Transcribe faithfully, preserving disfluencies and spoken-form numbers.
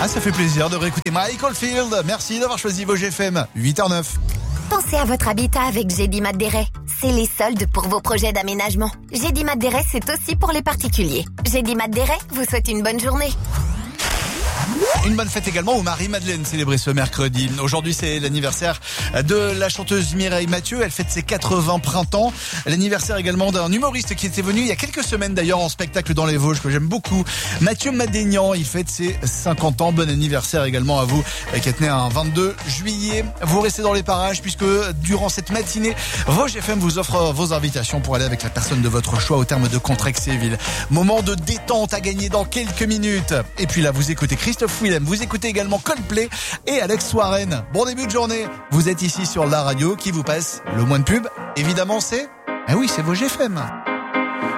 Ah, ça fait plaisir de réécouter Michael Field. Merci d'avoir choisi vos G F M. huit heures neuf. Pensez à votre habitat avec Gédimat Deret. C'est les soldes pour vos projets d'aménagement. Gédimat Deret, c'est aussi pour les particuliers. Gédimat Deret vous souhaite une bonne journée. Une bonne fête également aux Marie-Madeleine célébrée ce mercredi. Aujourd'hui, c'est l'anniversaire de la chanteuse Mireille Mathieu. Elle fête ses quatre-vingts printemps. L'anniversaire également d'un humoriste qui était venu il y a quelques semaines d'ailleurs en spectacle dans les Vosges que j'aime beaucoup. Mathieu Madénian, il fête ses cinquante ans. Bon anniversaire également à vous qui êtes né un vingt-deux juillet. Vous restez dans les parages puisque durant cette matinée, Vosges F M vous offre vos invitations pour aller avec la personne de votre choix au terme de Contrexéville. Moment de détente à gagner dans quelques minutes. Et puis là, vous écoutez Christophe Willem. Vous écoutez également Coldplay et Alex Warren. Bon début de journée. Vous êtes ici sur la radio qui vous passe le moins de pub. Évidemment, c'est... Ah oui, c'est vos G F M.